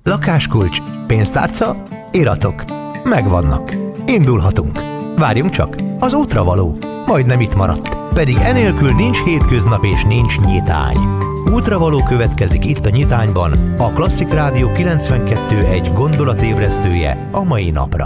Lakáskulcs, pénztárca, iratok. Megvannak. Indulhatunk. Várjunk csak, az útra való. Majdnem itt maradt. Pedig enélkül nincs hétköznap és nincs nyitány. Útravaló következik itt a Nyitányban, a Klasszik Rádió 92.1 gondolatébresztője a mai napra.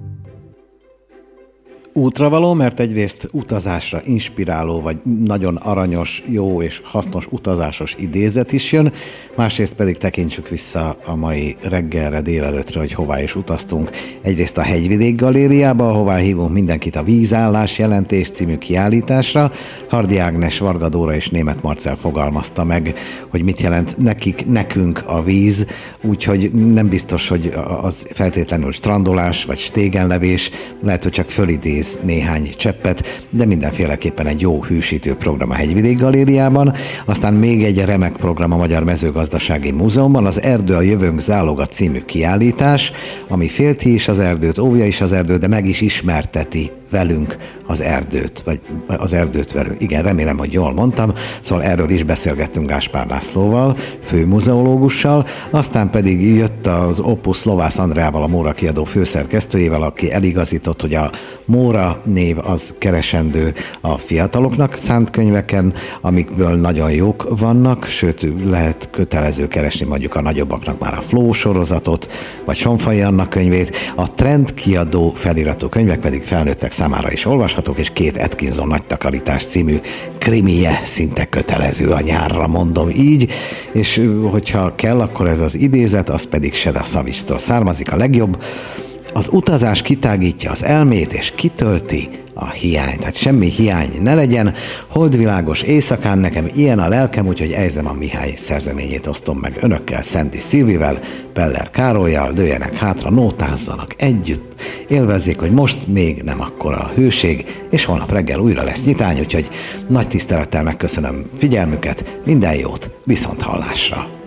Útravaló, mert egyrészt utazásra inspiráló, vagy nagyon aranyos, jó és hasznos utazásos idézet is jön, másrészt pedig tekintsük vissza a mai reggelre, délelőttre, hogy hová is utaztunk. Egyrészt a Hegyvidék Galériába, ahová hívunk mindenkit a Vízállás jelentés című kiállításra. Hardy Ágnes, Varga Dóra és Németh Marcell fogalmazta meg, hogy mit jelent nekünk a víz, úgyhogy nem biztos, hogy az feltétlenül strandolás vagy stégenlevés, lehet, hogy csak fölidéz néhány cseppet, de mindenféleképpen egy jó hűsítő program a Hegyvidék Galériában. Aztán még egy remek program a Magyar Mezőgazdasági Múzeumban, az Erdő a jövőnk záloga című kiállítás, ami félti is az erdőt, óvja is az erdőt, de meg is ismerteti velünk az erdőt, vagy az erdőt velünk. Igen, remélem, hogy jól mondtam. Szóval erről is beszélgettünk Gáspár Lászlóval, főmuzeológussal, aztán pedig jött az Opus Lovász Andreával, a Móra kiadó főszerkesztőjével, aki eligazított, hogy a Móra név az keresendő a fiataloknak szánt könyveken, amikből nagyon jók vannak, sőt lehet kötelező keresni mondjuk a nagyobbaknak már a Flow sorozatot, vagy Sonfai Anna könyvét, a Trend kiadó feliratú könyvek pedig felnőttek számára is olvashatók, és 2 Atkinson Nagy takarítás című krimije szinte kötelező a nyárra, mondom így, és hogyha kell, akkor ez az idézet, az pedig Seda Savistól származik, a legjobb. Az utazás kitágítja az elmét, és kitölti a hiányt. Hát semmi hiány ne legyen. Holdvilágos éjszakán nekem ilyen a lelkem, úgyhogy Ejzeman Mihály szerzeményét osztom meg önökkel, Szendi Szilvivel, Peller Károllyal, dőljenek hátra, nótázzanak együtt, élvezzék, hogy most még nem akkora a hőség, és holnap reggel újra lesz nyitány, úgyhogy nagy tisztelettel megköszönöm figyelmüket, minden jót, viszont hallásra!